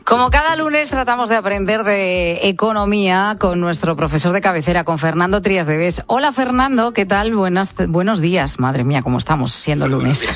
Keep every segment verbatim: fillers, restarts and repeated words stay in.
Como cada lunes tratamos de aprender de economía con nuestro profesor de cabecera, con Fernando Trías de Bes. Hola Fernando, ¿qué tal? Buenas, buenos días. Madre mía, cómo estamos siendo lunes.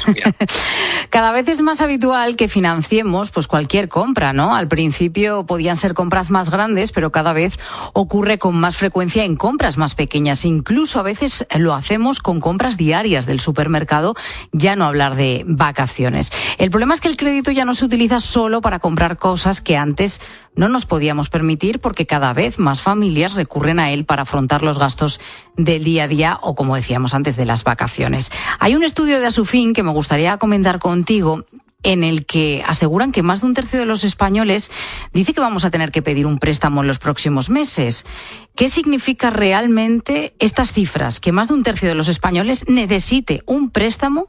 Cada vez es más habitual que financiemos pues cualquier compra, ¿no? Al principio podían ser compras más grandes, pero cada vez ocurre con más frecuencia en compras más pequeñas. Incluso a veces lo hacemos con compras diarias del supermercado, ya no hablar de vacaciones. El problema es que el crédito ya no se utiliza solo para comprar cosas que antes no nos podíamos permitir, porque cada vez más familias recurren a él para afrontar los gastos del día a día o, como decíamos antes, de las vacaciones. Hay un estudio de Asufin que me gustaría comentar contigo, en el que aseguran que más de un tercio de los españoles dice que vamos a tener que pedir un préstamo en los próximos meses. ¿Qué significa realmente estas cifras? Que más de un tercio de los españoles necesite un préstamo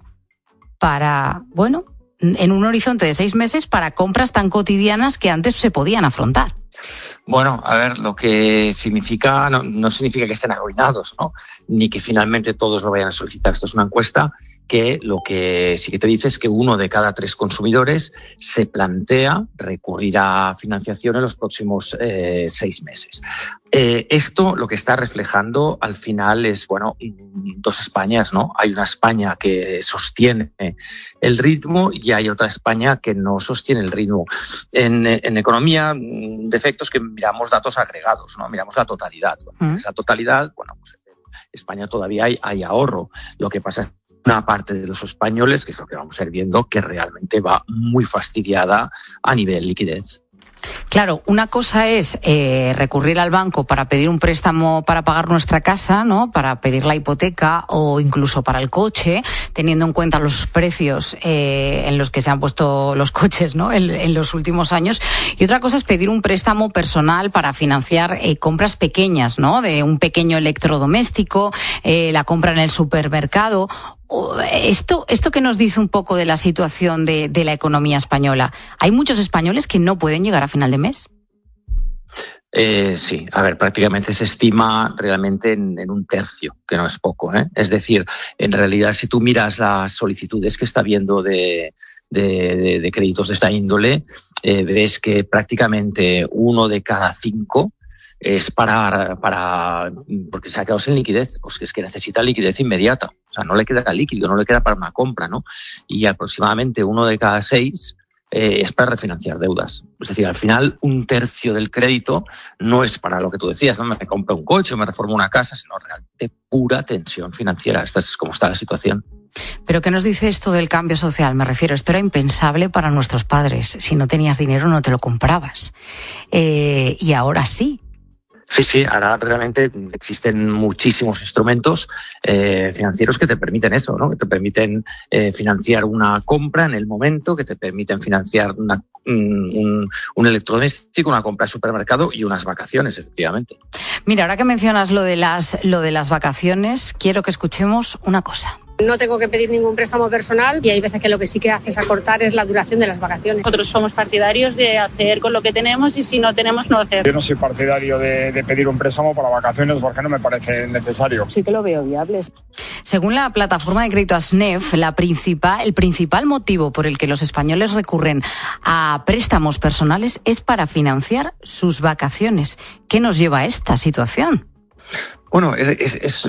para, bueno, en un horizonte de seis meses para compras tan cotidianas que antes se podían afrontar. Bueno, a ver, lo que significa, no, no significa que estén arruinados, ¿no? Ni que finalmente todos lo vayan a solicitar. Esto es una encuesta que lo que sí que te dice es que uno de cada tres consumidores se plantea recurrir a financiación en los próximos eh, seis meses. Eh, esto lo que está reflejando al final es, bueno, dos Españas, ¿no? Hay una España que sostiene el ritmo y hay otra España que no sostiene el ritmo. En, en economía, de efectos que miramos datos agregados, ¿no? Miramos la totalidad. Bueno, esa totalidad, bueno, pues en España todavía hay, hay ahorro. Lo que pasa es una parte de los españoles, que es lo que vamos a ir viendo, que realmente va muy fastidiada a nivel liquidez. Claro, una cosa es eh, recurrir al banco para pedir un préstamo para pagar nuestra casa, ¿no? Para pedir la hipoteca o incluso para el coche, teniendo en cuenta los precios eh, en los que se han puesto los coches, ¿no? En, en los últimos años. Y otra cosa es pedir un préstamo personal para financiar eh, compras pequeñas, ¿no? De un pequeño electrodoméstico, eh, la compra en el supermercado. Esto, esto que nos dice un poco de la situación de, de la economía española. ¿Hay muchos españoles que no pueden llegar a final de mes? Eh, sí, a ver, prácticamente se estima realmente en, en un tercio, que no es poco, ¿eh? Es decir, en realidad, si tú miras las solicitudes que está habiendo de, de, de, de créditos de esta índole, eh, ves que prácticamente uno de cada cinco es para, para, porque se ha quedado sin liquidez, pues es que necesita liquidez inmediata. O sea, no le queda líquido, no le queda para una compra, ¿no? Y aproximadamente uno de cada seis eh, es para refinanciar deudas. Es decir, al final, un tercio del crédito no es para lo que tú decías, no me compro un coche o me reformo una casa, sino realmente pura tensión financiera. Esta es como está la situación. ¿Pero qué nos dice esto del cambio social? Me refiero, esto era impensable para nuestros padres. Si no tenías dinero, no te lo comprabas. Eh, y ahora sí. Sí, sí, ahora realmente existen muchísimos instrumentos eh, financieros que te permiten eso, ¿no? Que te permiten eh, financiar una compra en el momento, que te permiten financiar una, un, un electrodoméstico, una compra de supermercado y unas vacaciones, efectivamente. Mira, ahora que mencionas lo de las, lo de las vacaciones, quiero que escuchemos una cosa. No tengo que pedir ningún préstamo personal y hay veces que lo que sí que hace es acortar es la duración de las vacaciones. Nosotros somos partidarios de hacer con lo que tenemos y si no tenemos, no hacer. Yo no soy partidario de, de pedir un préstamo para vacaciones porque no me parece necesario. Sí que lo veo viable. Según la plataforma de crédito Asnef, la principal, el principal motivo por el que los españoles recurren a préstamos personales es para financiar sus vacaciones. ¿Qué nos lleva a esta situación? Bueno, es, es, es,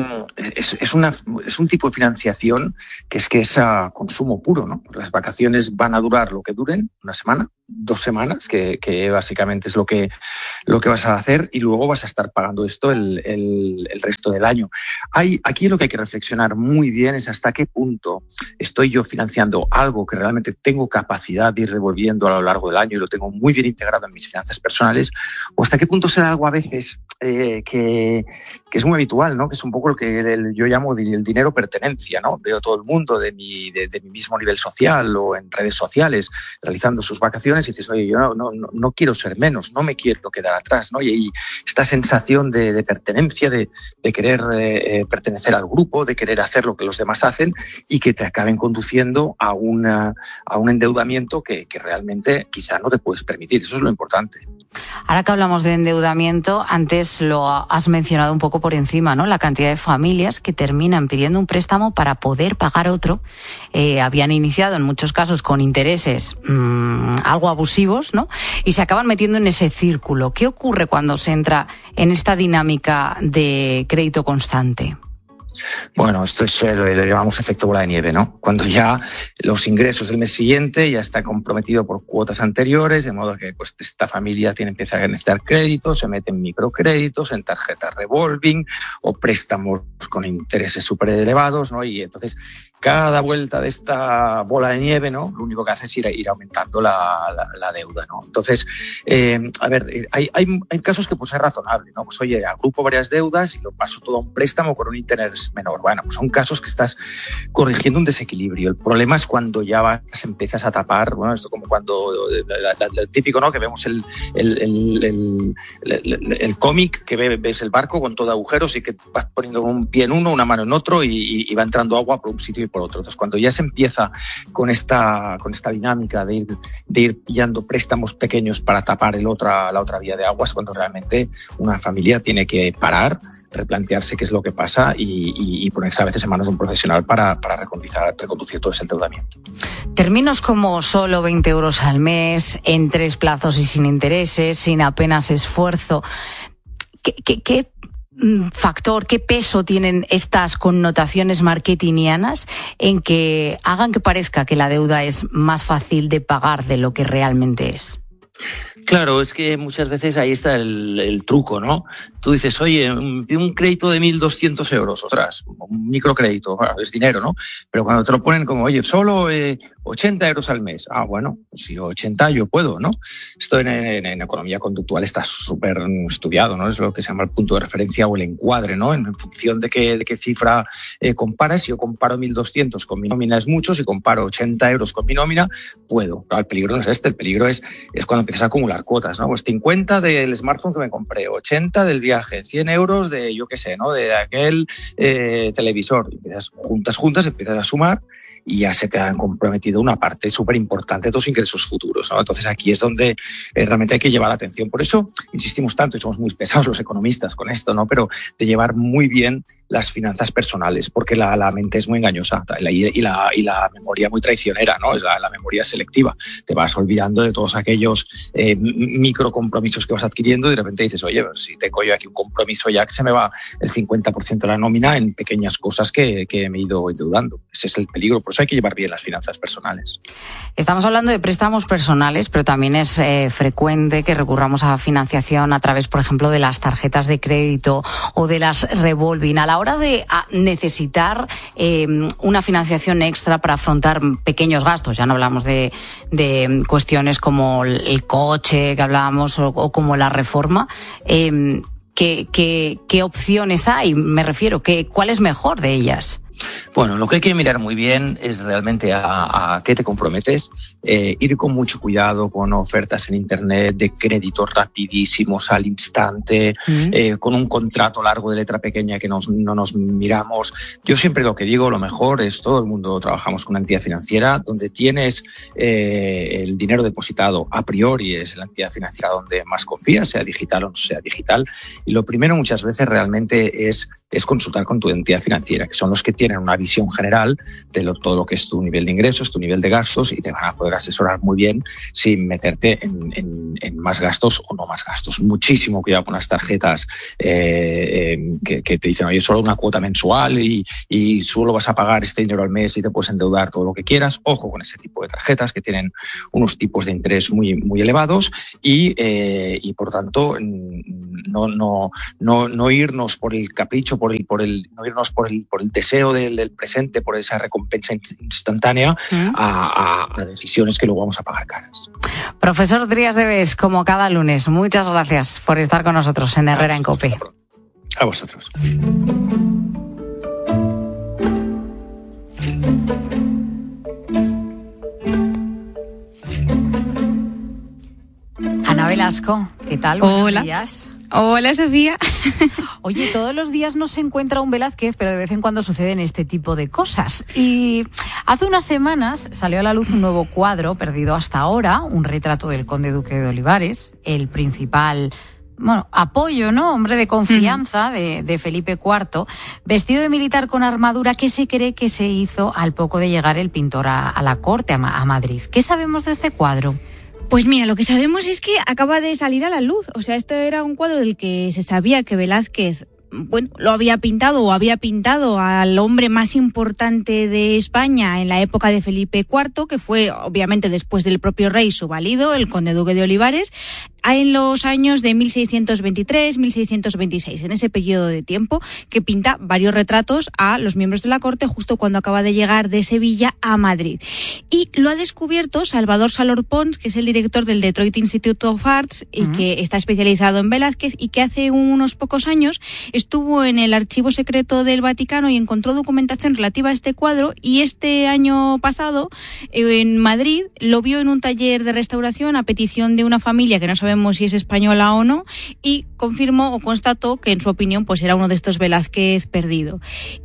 es, es, una, es un tipo de financiación que es que es a consumo puro, ¿no? Las vacaciones van a durar lo que duren, una semana, dos semanas, que, que básicamente es lo que, lo que vas a hacer y luego vas a estar pagando esto el, el, el resto del año. Hay, aquí lo que hay que reflexionar muy bien es hasta qué punto estoy yo financiando algo que realmente tengo capacidad de ir devolviendo a lo largo del año y lo tengo muy bien integrado en mis finanzas personales, o hasta qué punto será algo a veces eh, que... que es muy habitual, ¿no? Que es un poco lo que el, yo llamo el dinero pertenencia, ¿no? Veo todo el mundo de mi, de, de mi mismo nivel social o en redes sociales realizando sus vacaciones y dices, oye, yo no, no, no quiero ser menos, no me quiero quedar atrás, ¿no? Y, y esta sensación de, de pertenencia, de, de querer eh, pertenecer al grupo, de querer hacer lo que los demás hacen y que te acaben conduciendo a, una, a un endeudamiento que, que realmente quizá no te puedes permitir. Eso es lo importante. Ahora que hablamos de endeudamiento, antes lo has mencionado un poco por encima, ¿no? La cantidad de familias que terminan pidiendo un préstamo para poder pagar otro. Eh, habían iniciado en muchos casos con intereses mmm, algo abusivos, ¿no? Y se acaban metiendo en ese círculo. ¿Qué ocurre cuando se entra en esta dinámica de crédito constante? Bueno, esto es lo que llamamos efecto bola de nieve, ¿no? Cuando ya los ingresos del mes siguiente ya está comprometido por cuotas anteriores, de modo que pues esta familia tiene, empieza a necesitar créditos, se mete en microcréditos, en tarjetas revolving o préstamos con intereses súper elevados, ¿no? Y entonces cada vuelta de esta bola de nieve, ¿no? Lo único que hace es ir, ir aumentando la, la, la deuda, ¿no? Entonces, eh, a ver, hay, hay, hay casos que pues es razonable, ¿no? Pues oye, agrupo varias deudas y lo paso todo a un préstamo con un interés menor. Bueno, pues son casos que estás corrigiendo un desequilibrio. El problema es cuando ya vas, empiezas a tapar, bueno, esto como cuando, lo típico, ¿no? Que vemos el, el, el, el, el, el, el cómic, que ves el barco con todo agujeros y que vas poniendo un pie en uno, una mano en otro y, y va entrando agua por un sitio y por otro. Entonces, cuando ya se empieza con esta, con esta dinámica de ir, de ir pillando préstamos pequeños para tapar el otra, la otra vía de agua, es cuando realmente una familia tiene que parar, replantearse qué es lo que pasa y, y, y ponerse a veces en manos de un profesional para, para reconducir, reconducir todo ese endeudamiento. Términos como solo veinte euros al mes, en tres plazos y sin intereses, sin apenas esfuerzo. ¿Qué, qué, qué factor, qué peso tienen estas connotaciones marketingianas en que hagan que parezca que la deuda es más fácil de pagar de lo que realmente es? Claro, es que muchas veces ahí está el, el truco, ¿no? Tú dices, oye, pide un crédito de mil doscientos euros, ostras, un microcrédito, bueno, es dinero, ¿no? Pero cuando te lo ponen como, oye, solo eh, ochenta euros al mes, ah, bueno, si ochenta yo puedo, ¿no? Esto en, en, en economía conductual está súper estudiado, ¿no? Es lo que se llama el punto de referencia o el encuadre, ¿no? En, en función de qué, de qué cifra eh, comparas, si yo comparo mil doscientos con mi nómina es mucho, si comparo ochenta euros con mi nómina, puedo. Claro, el peligro no es este, el peligro es, es cuando empiezas a acumular cuotas, ¿no? Pues cincuenta del smartphone que me compré, ochenta del viaje, cien euros de, yo qué sé, ¿no? De aquel eh, televisor. Y empiezas juntas, juntas, empiezas a sumar y ya se te han comprometido una parte súper importante de tus ingresos futuros, ¿no? Entonces aquí es donde eh, realmente hay que llevar la atención. Por eso insistimos tanto y somos muy pesados los economistas con esto, ¿no? Pero de llevar muy bien las finanzas personales, porque la, la mente es muy engañosa y la, y la memoria muy traicionera, ¿no? Es la, la memoria selectiva. Te vas olvidando de todos aquellos eh, micro compromisos que vas adquiriendo y de repente dices, oye, si tengo yo aquí un compromiso ya que se me va el cincuenta por ciento de la nómina en pequeñas cosas que, que me he ido endeudando. Ese es el peligro, por eso hay que llevar bien las finanzas personales. Estamos hablando de préstamos personales, pero también es eh, frecuente que recurramos a financiación a través, por ejemplo, de las tarjetas de crédito o de las revolving. A la hora de necesitar eh, una financiación extra para afrontar pequeños gastos, ya no hablamos de, de cuestiones como el coche que hablábamos o, o como la reforma, eh, ¿qué, qué, qué opciones hay? Me refiero, ¿qué, ¿cuál es mejor de ellas? Bueno, lo que hay que mirar muy bien es realmente a, a qué te comprometes, eh, ir con mucho cuidado con ofertas en Internet de créditos rapidísimos al instante, mm. eh, con un contrato largo de letra pequeña que nos, no nos miramos. Yo siempre lo que digo, lo mejor es todo el mundo trabajamos con una entidad financiera donde tienes eh, el dinero depositado a priori, es la entidad financiera donde más confías, sea digital o no sea digital. Y lo primero muchas veces realmente es, es consultar con tu entidad financiera, que son los que tienen una visión general de lo, todo lo que es tu nivel de ingresos, tu nivel de gastos y te van a poder asesorar muy bien sin meterte en, en, en más gastos o no más gastos. Muchísimo cuidado con las tarjetas eh, eh, que, que te dicen, oye, solo una cuota mensual y, y solo vas a pagar este dinero al mes y te puedes endeudar todo lo que quieras. Ojo con ese tipo de tarjetas que tienen unos tipos de interés muy, muy elevados y, eh, y por tanto no, no, no, no irnos por el capricho, por el, por el, no irnos por el, por el deseo del, del presente, por esa recompensa instantánea ¿Mm? a, a, a decisiones que luego vamos a pagar caras. Profesor Trías de Bes, como cada lunes, muchas gracias por estar con nosotros en Herrera en COPE. A vosotros. Ana Velasco, ¿qué tal? Hola. Buenos días. Hola, Sofía. Oye, todos los días no se encuentra un Velázquez, pero de vez en cuando suceden este tipo de cosas. Y hace unas semanas salió a la luz un nuevo cuadro, perdido hasta ahora, un retrato del conde duque de Olivares, el principal... bueno, apoyo, ¿no? Hombre de confianza de, de Felipe cuarto, vestido de militar con armadura, que se cree que se hizo al poco de llegar el pintor a, a la corte, a, a Madrid. ¿Qué sabemos de este cuadro? Pues mira, lo que sabemos es que acaba de salir a la luz. O sea, este era un cuadro del que se sabía que Velázquez, bueno, lo había pintado o había pintado al hombre más importante de España en la época de Felipe cuarto, que fue obviamente después del propio rey su valido, el conde duque de Olivares, en los años de mil seiscientos veintitrés, mil seiscientos veintiséis, en ese periodo de tiempo, que pinta varios retratos a los miembros de la corte justo cuando acaba de llegar de Sevilla a Madrid. Y lo ha descubierto Salvador Salor Pons, que es el director del Detroit Institute of Arts y uh-huh. que está especializado en Velázquez, y que hace unos pocos años estuvo en el archivo secreto del Vaticano y encontró documentación relativa a este cuadro, y este año pasado en Madrid lo vio en un taller de restauración a petición de una familia que no sabemos si es española o no, y confirmó o constató que en su opinión pues era uno de estos Velázquez perdido.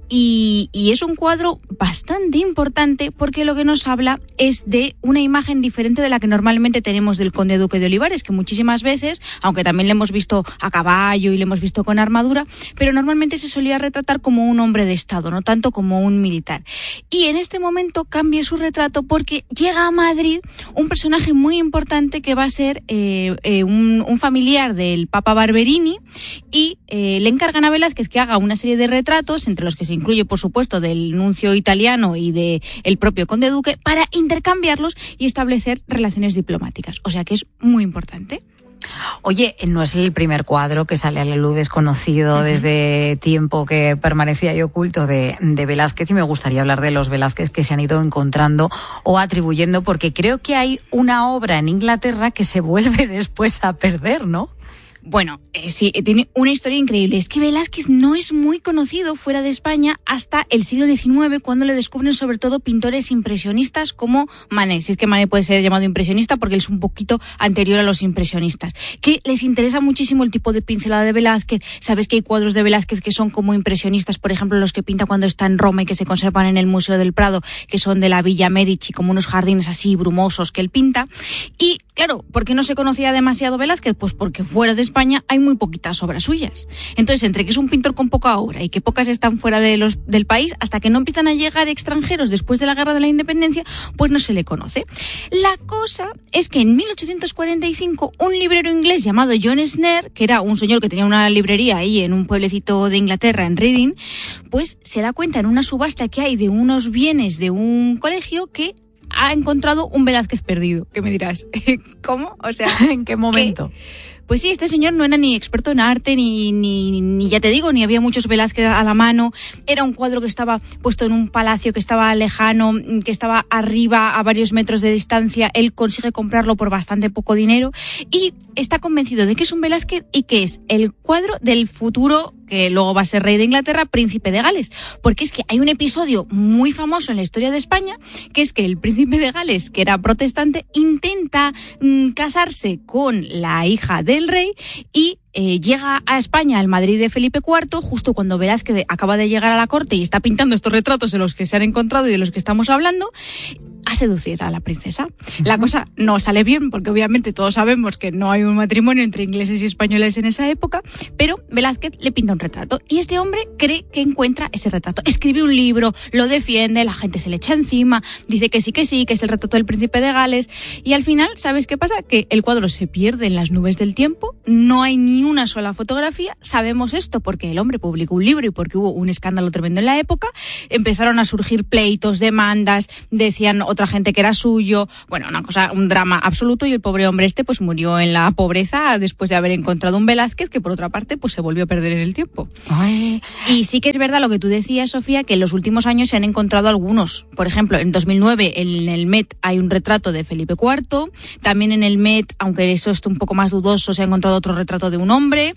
Y, y es un cuadro bastante importante porque lo que nos habla es de una imagen diferente de la que normalmente tenemos del conde duque de Olivares, que muchísimas veces, aunque también le hemos visto a caballo y le hemos visto con armadura, pero normalmente se solía retratar como un hombre de estado, no tanto como un militar. Y en este momento cambia su retrato porque llega a Madrid un personaje muy importante que va a ser eh, eh, un, un familiar del Papa Barberini, y eh, le encargan a Velázquez que haga una serie de retratos, entre los que se incluye, por supuesto, del nuncio italiano y de el propio conde duque, para intercambiarlos y establecer relaciones diplomáticas. O sea que es muy importante. Oye, no es el primer cuadro que sale a la luz desconocido uh-huh. desde tiempo que permanecía ahí oculto de, de Velázquez, y me gustaría hablar de los Velázquez que se han ido encontrando o atribuyendo, porque creo que hay una obra en Inglaterra que se vuelve después a perder, ¿no? Bueno, eh, sí, tiene una historia increíble. Es que Velázquez no es muy conocido fuera de España hasta el siglo diecinueve, cuando le descubren sobre todo pintores impresionistas como Manet. Si es que Manet puede ser llamado impresionista porque él es un poquito anterior a los impresionistas. Que les interesa muchísimo el tipo de pincelada de Velázquez. Sabes que hay cuadros de Velázquez que son como impresionistas, por ejemplo, los que pinta cuando está en Roma y que se conservan en el Museo del Prado, que son de la Villa Medici, como unos jardines así brumosos que él pinta. Y claro, ¿por qué no se conocía demasiado Velázquez? Pues porque fuera de España hay muy poquitas obras suyas. Entonces, entre que es un pintor con poca obra y que pocas están fuera de los, del país, hasta que no empiezan a llegar extranjeros después de la Guerra de la Independencia, pues no se le conoce. La cosa es que en mil ochocientos cuarenta y cinco un librero inglés llamado John Snare, que era un señor que tenía una librería ahí en un pueblecito de Inglaterra, en Reading, pues se da cuenta en una subasta que hay de unos bienes de un colegio que ha encontrado un Velázquez perdido. ¿Qué me dirás? ¿Cómo? O sea, ¿en qué momento? ¿Qué? Pues sí, este señor no era ni experto en arte, ni, ni, ni ya te digo, ni había muchos Velázquez a la mano. Era un cuadro que estaba puesto en un palacio, que estaba lejano, que estaba arriba a varios metros de distancia. Él consigue comprarlo por bastante poco dinero y está convencido de que es un Velázquez y que es el cuadro del futuro, que luego va a ser rey de Inglaterra, príncipe de Gales. Porque es que hay un episodio muy famoso en la historia de España, que es que el príncipe de Gales, que era protestante, intenta mmm, casarse con la hija del rey y eh, llega a España, al Madrid de Felipe cuarto, justo cuando Velázquez acaba de llegar a la corte y está pintando estos retratos de los que se han encontrado y de los que estamos hablando, a seducir a la princesa. La cosa no sale bien porque obviamente todos sabemos que no hay un matrimonio entre ingleses y españoles en esa época, pero Velázquez le pinta un retrato y este hombre cree que encuentra ese retrato. Escribe un libro, lo defiende, la gente se le echa encima, dice que sí, que sí, que es el retrato del príncipe de Gales, y al final, ¿sabes qué pasa? Que el cuadro se pierde en las nubes del tiempo, no hay ni una sola fotografía. Sabemos esto porque el hombre publicó un libro y porque hubo un escándalo tremendo en la época. Empezaron a surgir pleitos, demandas, decían otra gente que era suyo, bueno, una cosa, un drama absoluto, y el pobre hombre este pues murió en la pobreza después de haber encontrado un Velázquez que por otra parte pues se volvió a perder en el tiempo. Ay. Y sí que es verdad lo que tú decías, Sofía, que en los últimos años se han encontrado algunos. Por ejemplo, en dos mil nueve en el Met hay un retrato de Felipe cuarto, también en el Met, aunque eso está un poco más dudoso, se ha encontrado otro retrato de un hombre,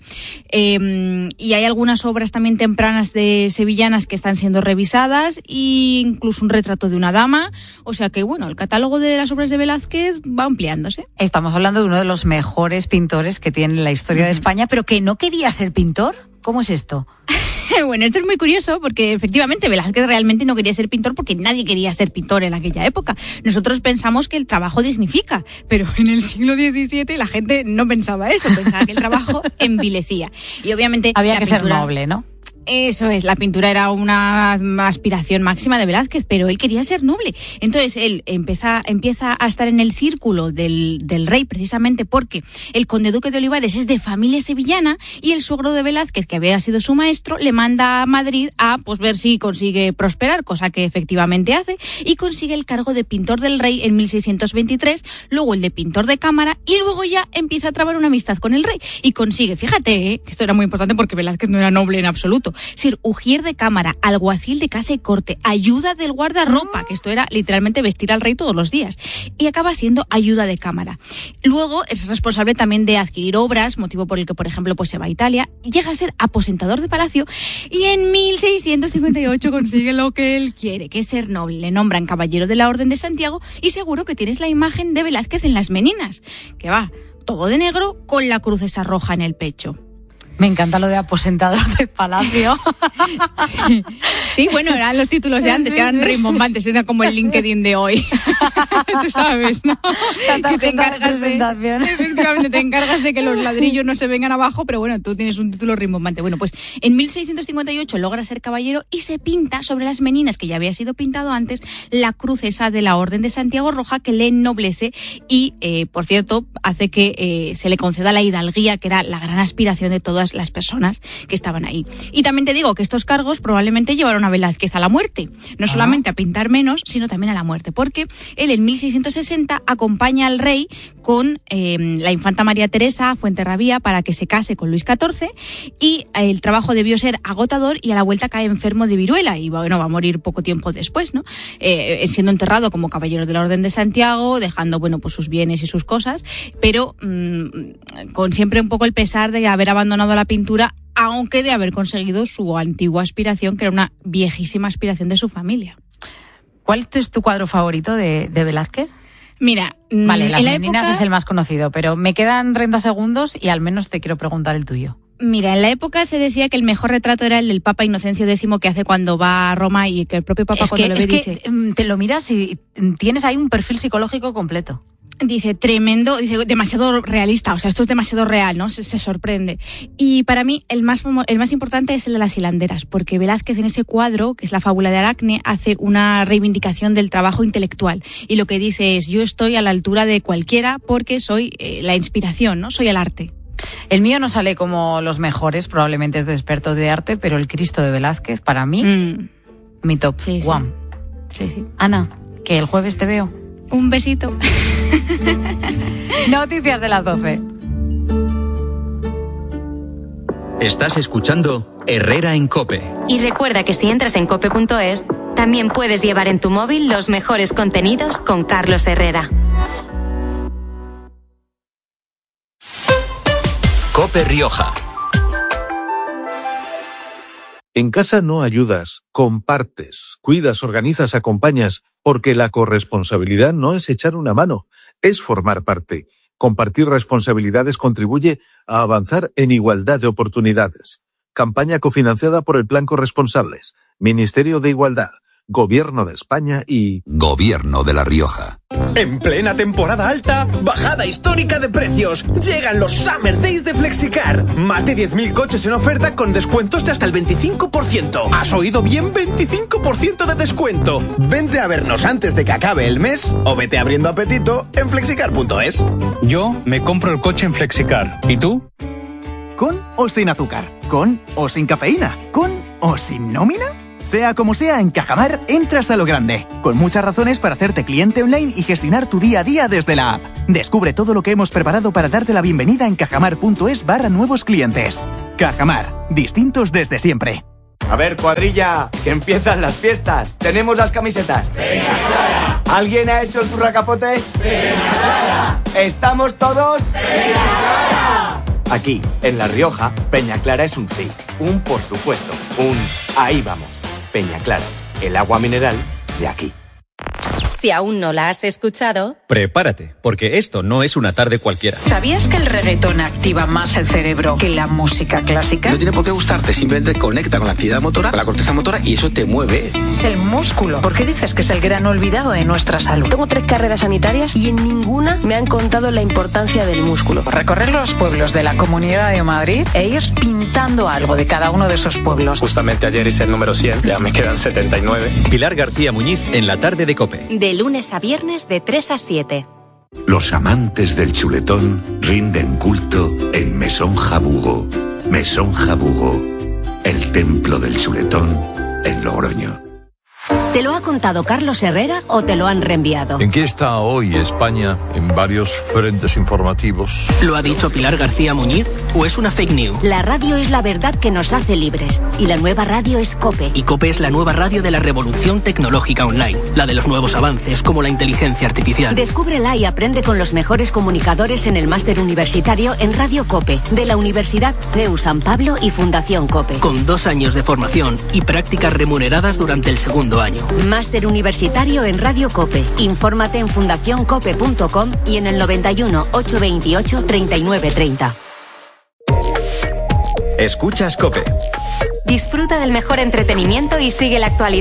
eh, y hay algunas obras también tempranas de sevillanas que están siendo revisadas, e incluso un retrato de una dama. O sea que, bueno, el catálogo de las obras de Velázquez va ampliándose. Estamos hablando de uno de los mejores pintores que tiene la historia de España, pero que no quería ser pintor. ¿Cómo es esto? Bueno, esto es muy curioso porque efectivamente Velázquez realmente no quería ser pintor porque nadie quería ser pintor en aquella época. Nosotros pensamos que el trabajo dignifica, pero en el siglo diecisiete la gente no pensaba eso, pensaba que el trabajo envilecía. Y obviamente había la que pintura... ser noble, ¿no? Eso es, la pintura era una aspiración máxima de Velázquez, pero él quería ser noble. Entonces él empieza, empieza a estar en el círculo del, del rey precisamente porque el conde duque de Olivares es de familia sevillana y el suegro de Velázquez, que había sido su maestro, le manda a Madrid a pues ver si consigue prosperar, cosa que efectivamente hace, y consigue el cargo de pintor del rey en mil seiscientos veintitrés, luego el de pintor de cámara y luego ya empieza a trabar una amistad con el rey y consigue, fíjate, ¿eh? Esto era muy importante porque Velázquez no era noble en absoluto, ser ujier de cámara, alguacil de casa y corte, ayuda del guardarropa, que esto era literalmente vestir al rey todos los días, y acaba siendo ayuda de cámara. Luego es responsable también de adquirir obras, motivo por el que, por ejemplo, pues se va a Italia, llega a ser aposentador de palacio y en mil seiscientos cincuenta y ocho consigue lo que él quiere, que es ser noble. Le nombran caballero de la Orden de Santiago y seguro que tienes la imagen de Velázquez en las meninas, que va todo de negro con la cruz esa roja en el pecho. Me encanta lo de aposentador de palacio. Sí, sí, bueno, eran los títulos de antes, sí, que eran sí. rimbombantes, era como el LinkedIn de hoy. Tú sabes, ¿no? Que te encargas de, efectivamente, te encargas de que los ladrillos no se vengan abajo, pero bueno, tú tienes un título rimbombante. Bueno, pues en mil seiscientos cincuenta y ocho logra ser caballero y se pinta sobre las meninas, que ya había sido pintado antes, la cruz esa de la Orden de Santiago Roja que le ennoblece y, eh, por cierto, hace que eh, se le conceda la hidalguía, que era la gran aspiración de todas las personas que estaban ahí. Y también te digo que estos cargos probablemente llevaron a Velázquez a la muerte, no solamente a pintar menos, sino también a la muerte, porque él en mil seiscientos sesenta acompaña al rey con eh, la infanta María Teresa a Fuenterrabía para que se case con Luis catorce y el trabajo debió ser agotador y a la vuelta cae enfermo de viruela y bueno, va a morir poco tiempo después, ¿no? Eh, siendo enterrado como caballero de la Orden de Santiago, dejando, bueno, pues sus bienes y sus cosas, pero mmm, con siempre un poco el pesar de haber abandonado la pintura, aunque de haber conseguido su antigua aspiración, que era una viejísima aspiración de su familia. ¿Cuál es tu cuadro favorito de, de Velázquez? Mira, vale, Las Meninas época... es el más conocido, pero me quedan treinta segundos y al menos te quiero preguntar el tuyo. Mira, en la época se decía que el mejor retrato era el del Papa Inocencio décimo que hace cuando va a Roma y que el propio Papa es cuando que, lo ve es que dice... te lo miras y tienes ahí un perfil psicológico completo. Dice, tremendo, dice, demasiado realista, o sea, esto es demasiado real, ¿no? Se, se sorprende. Y para mí, el más, el más importante es el de las hilanderas, porque Velázquez en ese cuadro, que es la fábula de Aracne, hace una reivindicación del trabajo intelectual. Y lo que dice es, yo estoy a la altura de cualquiera porque soy eh, la inspiración, ¿no? Soy el arte. El mío no sale como los mejores, probablemente es de expertos de arte, pero el Cristo de Velázquez, para mí, mm. mi top sí, sí. one. Sí, sí. Ana, que el jueves te veo. Un besito. Noticias de las doce. Estás escuchando Herrera en COPE. Y recuerda que si entras en cope punto es, también puedes llevar en tu móvil los mejores contenidos con Carlos Herrera. COPE Rioja. En casa no ayudas, compartes, cuidas, organizas, acompañas, porque la corresponsabilidad no es echar una mano, es formar parte. Compartir responsabilidades contribuye a avanzar en igualdad de oportunidades. Campaña cofinanciada por el Plan Corresponsables, Ministerio de Igualdad, Gobierno de España y... Gobierno de La Rioja. En plena temporada alta, bajada histórica de precios. Llegan los Summer Days de Flexicar. Más de diez mil coches en oferta con descuentos de hasta el veinticinco por ciento. ¿Has oído bien? veinticinco por ciento de descuento. Vente a vernos antes de que acabe el mes o vete abriendo apetito en flexicar punto es. Yo me compro el coche en Flexicar. ¿Y tú? ¿Con o sin azúcar? ¿Con o sin cafeína? ¿Con o sin nómina? Sea como sea, en Cajamar entras a lo grande, con muchas razones para hacerte cliente online y gestionar tu día a día desde la app. Descubre todo lo que hemos preparado para darte la bienvenida en cajamar punto es barra nuevos clientes. Cajamar, distintos desde siempre. A ver, cuadrilla, que empiezan las fiestas. ¿Tenemos las camisetas? ¡Venga, Clara! ¿Alguien ha hecho el zurracapote? ¡Venga, Clara! ¿Estamos todos? ¡Venga, Clara! Aquí, en La Rioja, Peña Clara es un sí, un por supuesto, un ahí vamos. Peña Clara, el agua mineral de aquí. Si aún no la has escuchado, Prepárate, porque esto no es una tarde cualquiera. ¿Sabías que el reggaetón activa más el cerebro que la música clásica? No tiene por qué gustarte, simplemente conecta con la actividad motora, con la corteza motora, y eso te mueve. El músculo. ¿Por qué dices que es el gran olvidado de nuestra salud? Tengo tres carreras sanitarias y en ninguna me han contado la importancia del músculo. Recorrer los pueblos de la Comunidad de Madrid e ir pintando algo de cada uno de esos pueblos. Justamente ayer hice el número cien, ya me quedan setenta y nueve. Pilar García Muñiz en la tarde de COPE. de lunes a viernes de tres a siete. Los amantes del chuletón rinden culto en Mesón Jabugo. Mesón Jabugo, el templo del chuletón en Logroño. ¿Te lo ha contado Carlos Herrera o te lo han reenviado? ¿En qué está hoy España en varios frentes informativos? ¿Lo ha dicho Pilar García Muñiz o es una fake news? La radio es la verdad que nos hace libres y la nueva radio es COPE. Y COPE es la nueva radio de la revolución tecnológica online, la de los nuevos avances como la inteligencia artificial. Descúbrela y aprende con los mejores comunicadores en el máster universitario en Radio COPE, de la Universidad C E U San Pablo y Fundación COPE. Con dos años de formación y prácticas remuneradas durante el segundo año. Máster universitario en Radio COPE. Infórmate en fundación cope punto com y en el noventa y uno, ochocientos veintiocho, treinta y nueve treinta. Escuchas COPE. Disfruta del mejor entretenimiento y sigue la actualidad